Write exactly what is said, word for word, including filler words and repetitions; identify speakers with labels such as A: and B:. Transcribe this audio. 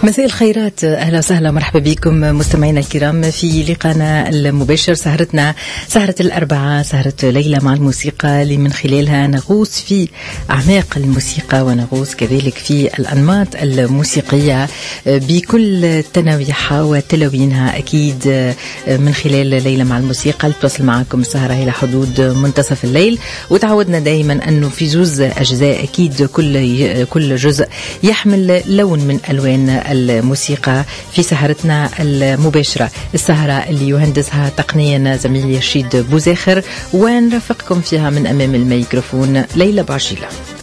A: مساء الخيرات، أهلا وسهلا مرحبا بكم مستمعينا الكرام في لقاءنا المباشر. سهرتنا سهرة الأربعاء، سهرة ليلة مع الموسيقى اللي من خلالها نغوص في أعماق الموسيقى ونغوص كذلك في الأنماط الموسيقية بكل تنويعها وتلوينها أكيد من خلال ليلة مع الموسيقى. التواصل معكم السهرة إلى حدود منتصف الليل، وتعودنا دائما أنه في جزء أجزاء أكيد كل كل جزء يحمل لون من ألوان الموسيقى في سهرتنا المباشرة، السهرة اللي يهندسها تقنيا زميلي رشيد بوزاخر، ونرافقكم فيها من أمام الميكروفون ليلى بعجيلة.